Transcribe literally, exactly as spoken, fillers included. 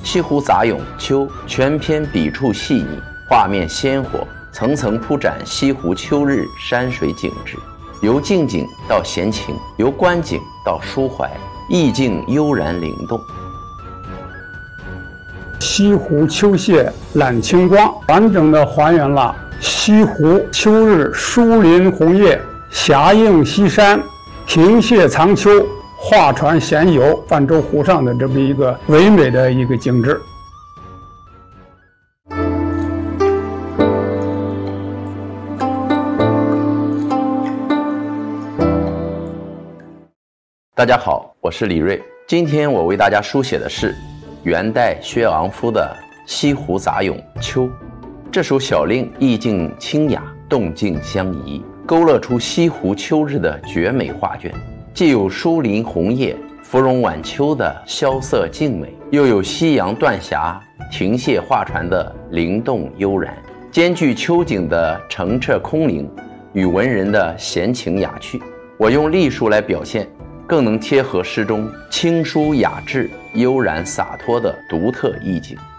西湖杂咏秋全篇笔触细腻，画面鲜活，层层铺展西湖秋日山水景致，由静景到闲情，由观景到抒怀，意境悠然灵动。 西湖秋谢揽清光，完整的还原了西湖秋日疏林红叶，霞映西山，平泻藏秋，画船闲游泛舟湖上的这么一个唯美的一个景致。 大家好，我是李锐。今天我为大家书写的是元代薛昂夫的《西湖杂咏秋》。这首小令意境清雅，动静相宜，勾勒出西湖秋日的绝美画卷，既有疏林红叶、芙蓉晚秋的萧瑟静美，又有夕阳断霞、停泻画船的灵动悠然，兼具秋景的澄澈空灵与文人的闲情雅趣。我用隶书来表现，更能贴合诗中清疏雅致、悠然洒脱的独特意境。